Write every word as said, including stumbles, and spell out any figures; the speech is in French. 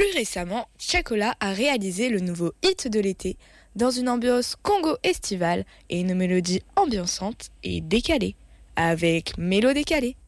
Plus récemment, Chacola a réalisé le nouveau hit de l'été dans une ambiance Congo estivale et une mélodie ambiançante et décalée, avec Mélo décalé.